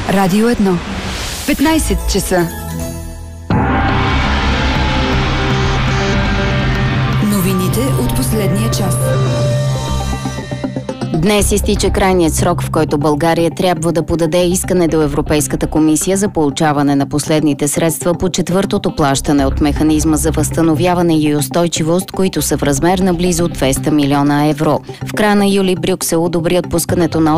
Радио 1. 15 часа. Новините от последния час. Днес изтича крайният срок, в който България трябва да подаде искане до Европейската комисия за получаване на последните средства по четвъртото плащане от механизма за възстановяване и устойчивост, които са в размер на близо 200 милиона евро. В края на юли Брюксел одобри отпускането на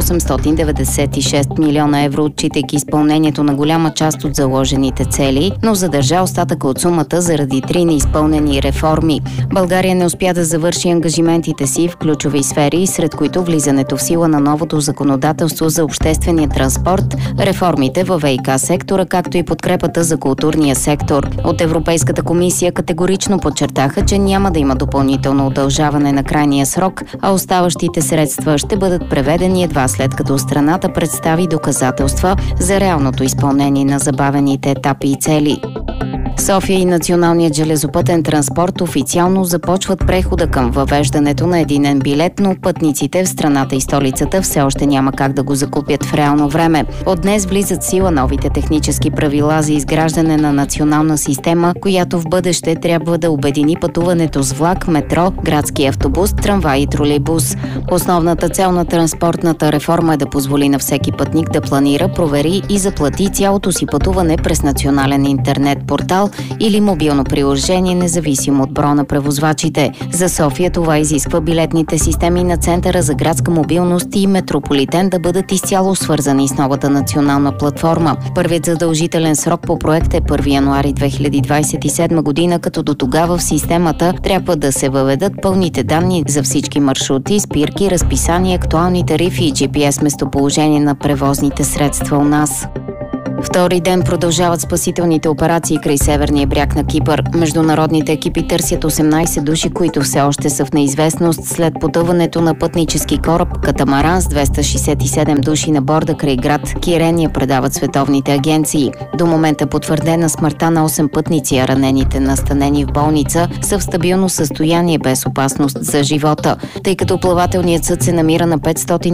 896 милиона евро, отчитайки изпълнението на голяма част от заложените цели, но задържа остатъка от сумата заради 3 неизпълнени реформи. България не успя да завърши ангажиментите си в ключови сфери, сред които влизането в сила на новото законодателство за обществения транспорт, реформите във ВиК сектора, както и подкрепата за културния сектор. От Европейската комисия категорично подчертаха, че няма да има допълнително удължаване на крайния срок, а оставащите средства ще бъдат преведени едва след като страната представи доказателства за реалното изпълнение на забавените етапи и цели. София и Националният железопътен транспорт официално започват прехода към въвеждането на единен билет, но пътниците в страната и столицата все още няма как да го закупят в реално време. От днес влизат в сила новите технически правила за изграждане на национална система, която в бъдеще трябва да обедини пътуването с влак, метро, градски автобус, трамвай и тролейбус. Основната цел на транспортната реформа е да позволи на всеки пътник да планира, провери и заплати цялото си пътуване през национален интернет портал или мобилно приложение, независимо от броя на превозвачите. За София това изисква билетните системи на Центъра за градска мобилност и Метрополитен да бъдат изцяло свързани с новата национална платформа. Първият задължителен срок по проекта е 1 януари 2027 година, като до тогава в системата трябва да се въведат пълните данни за всички маршрути, спирки, разписания, актуални тарифи и GPS местоположение на превозните средства у нас. Втори ден продължават спасителните операции край северния бряг на Кипър. Международните екипи търсят 18 души, които все още са в неизвестност след потъването на пътнически кораб катамаран с 267 души на борда край град Кирения, предават световните агенции. До момента потвърдена смъртта на 8 пътници, а ранените настанени в болница са в стабилно състояние без опасност за живота. Тъй като плавателният съд се намира на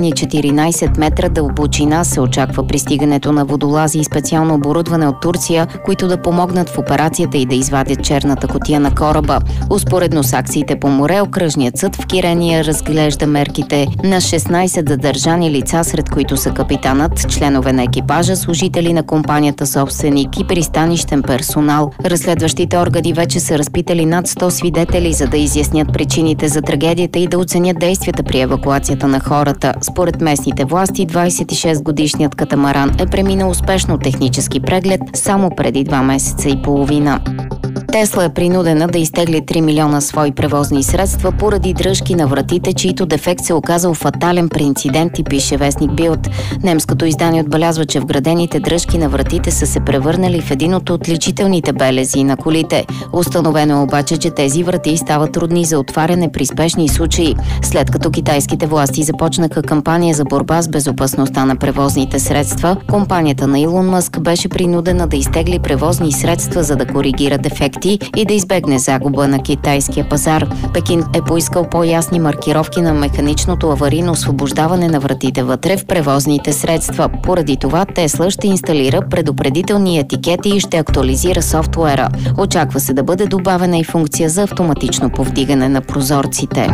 514 метра дълбочина, се очаква пристигането на водолази и специално оборудване от Турция, които да помогнат в операцията и да извадят черната кутия на кораба. Успоредно с акциите по море, окръжният съд в Кирения разглежда мерките на 16 задържани лица, сред които са капитанът, членове на екипажа, служители на компанията собственик и пристанищен персонал. Разследващите органи вече са разпитали над 100 свидетели, за да изяснят причините за трагедията и да оценят действията при евакуацията на хората. Според местните власти, 26-годишният катамаран е преминал успешно технически преглед само преди 2 месеца и половина. Тесла е принудена да изтегли 3 милиона свои превозни средства поради дръжки на вратите, чието дефект се оказал фатален при инцидент, и пише вестник Билд. Немското издание отбелязва, че вградените дръжки на вратите са се превърнали в един от отличителните белези на колите. Установено е обаче, че тези врати стават трудни за отваряне при спешни случаи, след като китайските власти започнаха кампания за борба с безопасността на превозните средства. Компанията на Илон Мъск беше принудена да изтегли превозни средства, за да коригира дефекти и да избегне загуба на китайския пазар. Пекин е поискал по-ясни маркировки на механичното аварийно освобождаване на вратите вътре в превозните средства. Поради това Тесла ще инсталира предупредителни етикети и ще актуализира софтуера. Очаква се да бъде добавена и функция за автоматично повдигане на прозорците.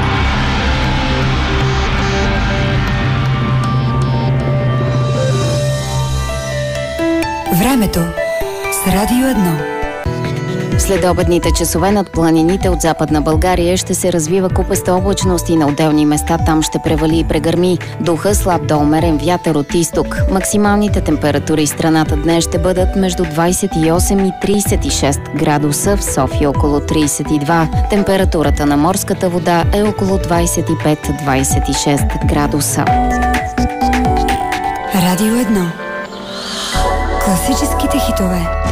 Времето с Радио 1. След обедните часове над планините от Западна България ще се развива купеста облачност и на отделни места там ще превали и прегърми. Духа слаб до умерен вятър от изток. Максималните температури в страната днес ще бъдат между 28 и 36 градуса, в София около 32. Температурата на морската вода е около 25-26 градуса. Радио 1. Класическите хитове.